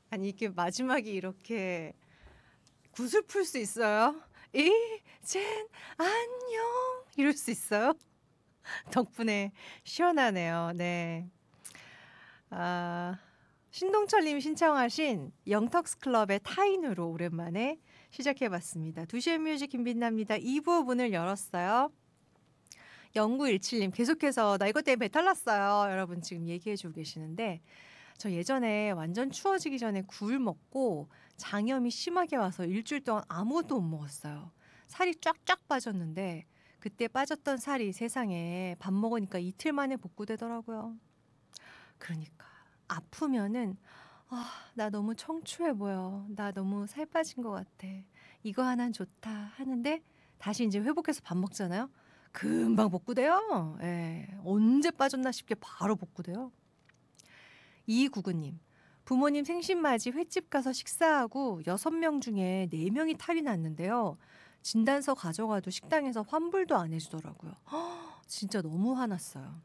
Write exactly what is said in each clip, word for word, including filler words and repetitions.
아니 이게 마지막이 이렇게 굿을 풀 수 있어요? 이젠 안녕 이럴 수 있어요? 덕분에 시원하네요. 네. 아, 신동철님 신청하신 영턱스 클럽의 타인으로 오랜만에 시작해봤습니다. 두시의 뮤직 김빛납니다. 이 부 문을 열었어요. 영구일칠님 계속해서 나 이것 때문에 배탈 났어요. 여러분 지금 얘기해주고 계시는데 저 예전에 완전 추워지기 전에 굴 먹고 장염이 심하게 와서 일주일 동안 아무것도 못 먹었어요. 살이 쫙쫙 빠졌는데 그때 빠졌던 살이 세상에 밥 먹으니까 이틀 만에 복구되더라고요. 그러니까 아프면은 아, 나 너무 청초해 보여. 나 너무 살 빠진 것 같아. 이거 하나는 좋다 하는데 다시 이제 회복해서 밥 먹잖아요. 금방 복구돼요. 예. 언제 빠졌나 싶게 바로 복구돼요. 이구구님, 부모님 생신맞이 횟집 가서 식사하고 여섯 명 중에 네 명이 탈이 났는데요. 진단서 가져가도 식당에서 환불도 안 해주더라고요. 허, 진짜 너무 화났어요.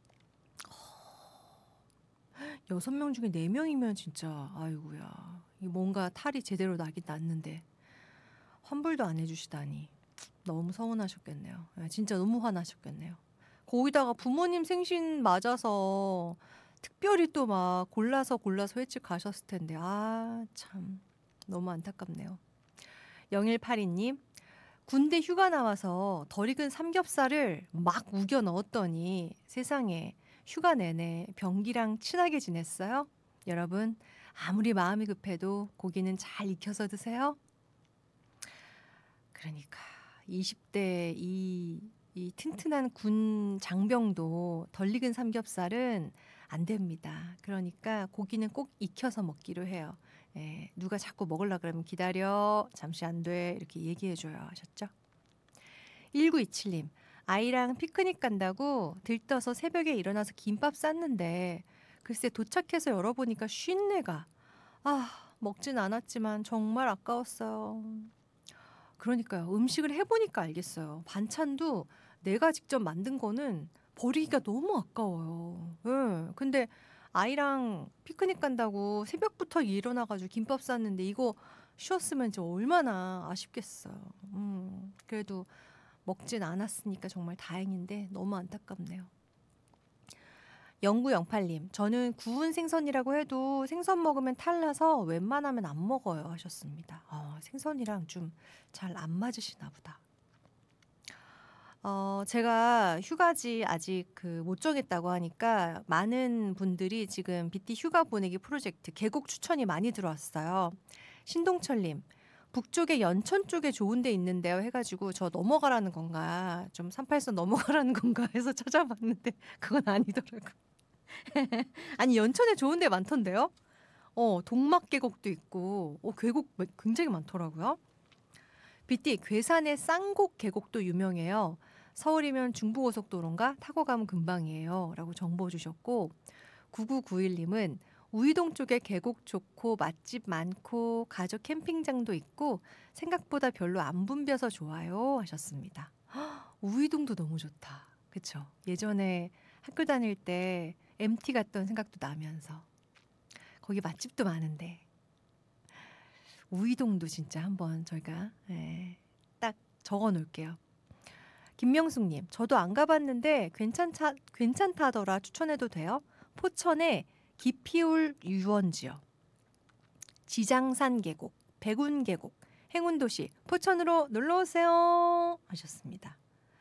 여섯 명 중에 네 명이면 진짜 아이고야. 이 뭔가 탈이 제대로 나긴 났는데 환불도 안 해주시다니 너무 서운하셨겠네요. 예, 진짜 너무 화나셨겠네요. 거기다가 부모님 생신 맞아서 특별히 또 막 골라서 골라서 횟집 가셨을 텐데 아 참 너무 안타깝네요. 영일팔이님 군대 휴가 나와서 덜 익은 삼겹살을 막 우겨 넣었더니 세상에 휴가 내내 변기랑 친하게 지냈어요. 여러분 아무리 마음이 급해도 고기는 잘 익혀서 드세요. 그러니까 이십 대 이, 이 튼튼한 군 장병도 덜 익은 삼겹살은 안 됩니다. 그러니까 고기는 꼭 익혀서 먹기로 해요. 예, 누가 자꾸 먹으려 그러면 기다려. 잠시 안 돼. 이렇게 얘기해 줘요. 하셨죠? 일구이칠님 아이랑 피크닉 간다고 들떠서 새벽에 일어나서 김밥 쌌는데 글쎄 도착해서 열어보니까 쉰내가 아 먹진 않았지만 정말 아까웠어요. 그러니까요. 음식을 해보니까 알겠어요. 반찬도 내가 직접 만든 거는 버리기가 너무 아까워요. 예. 근데 아이랑 피크닉 간다고 새벽부터 일어나가지고 김밥 쌌는데 이거 쉬었으면 진짜 얼마나 아쉽겠어요. 음, 그래도 먹진 않았으니까 정말 다행인데 너무 안타깝네요. 영구영팔님, 저는 구운 생선이라고 해도 생선 먹으면 탈나서 웬만하면 안 먹어요 하셨습니다. 어, 생선이랑 좀 잘 안 맞으시나 보다. 어, 제가 휴가지 아직 그 못 정했다고 하니까 많은 분들이 지금 비티 휴가 보내기 프로젝트 계곡 추천이 많이 들어왔어요. 신동철님, 북쪽에 연천 쪽에 좋은 데 있는데요 해가지고 저 넘어가라는 건가 좀 삼팔선 넘어가라는 건가 해서 찾아봤는데 그건 아니더라고요. 아니 연천에 좋은 데 많던데요? 어, 동막 계곡도 있고 어, 계곡 굉장히 많더라고요. 비띠 괴산의 쌍곡 계곡도 유명해요. 서울이면 중부고속도로인가 타고 가면 금방이에요. 라고 정보 주셨고 구구구일님은 우이동 쪽에 계곡 좋고 맛집 많고 가족 캠핑장도 있고 생각보다 별로 안 붐벼서 좋아요 하셨습니다. 헉, 우이동도 너무 좋다. 그쵸? 예전에 학교 다닐 때 엠티 갔던 생각도 나면서 거기 맛집도 많은데 우이동도 진짜 한번 저희가 예, 딱 적어 놓을게요. 김명숙님, 저도 안 가봤는데 괜찮다, 괜찮다더라 추천해도 돼요? 포천의 기피울 유원지요. 지장산 계곡, 백운 계곡, 행운도시, 포천으로 놀러오세요 하셨습니다.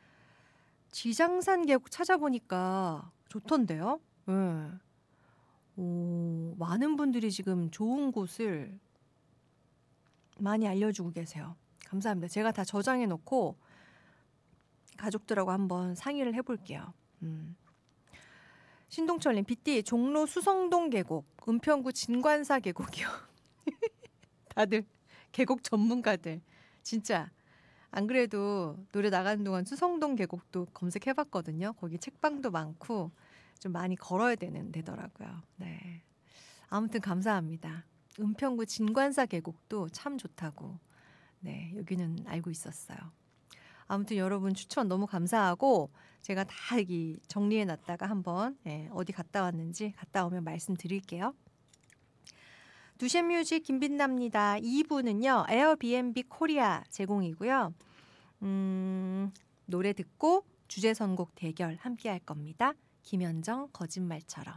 지장산 계곡 찾아보니까 좋던데요? 네. 오, 많은 분들이 지금 좋은 곳을 많이 알려주고 계세요. 감사합니다. 제가 다 저장해 놓고 가족들하고 한번 상의를 해볼게요. 음. 신동철님, 빗띠 종로 수성동 계곡, 은평구 진관사 계곡이요. 다들 계곡 전문가들. 진짜 안 그래도 노래 나가는 동안 수성동 계곡도 검색해봤거든요. 거기 책방도 많고 좀 많이 걸어야 되는 데더라고요. 네. 아무튼 감사합니다. 은평구 진관사 계곡도 참 좋다고. 네, 여기는 알고 있었어요. 아무튼 여러분 추천 너무 감사하고 제가 다 여기 정리해 놨다가 한번 예, 어디 갔다 왔는지 갔다 오면 말씀드릴게요. 두셴뮤직 김빛납니다. 이 부는요. 에어비앤비 코리아 제공이고요. 음, 노래 듣고 주제 선곡 대결 함께 할 겁니다. 김현정 거짓말처럼.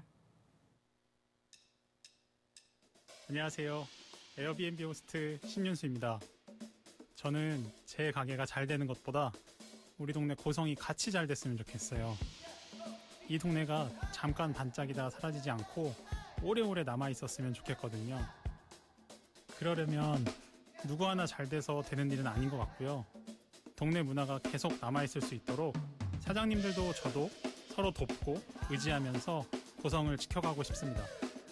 안녕하세요. 에어비앤비 호스트 신윤수입니다. 저는 제 가게가 잘 되는 것보다 우리 동네 고성이 같이 잘 됐으면 좋겠어요. 이 동네가 잠깐 반짝이다 사라지지 않고 오래오래 남아 있었으면 좋겠거든요. 그러려면 누구 하나 잘 돼서 되는 일은 아닌 것 같고요. 동네 문화가 계속 남아 있을 수 있도록 사장님들도 저도 서로 돕고 의지하면서 고성을 지켜가고 싶습니다.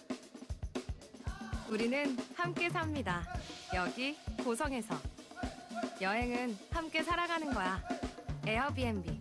우리는 함께 삽니다. 여기 고성에서. 여행은 함께 살아가는 거야. 에어비앤비.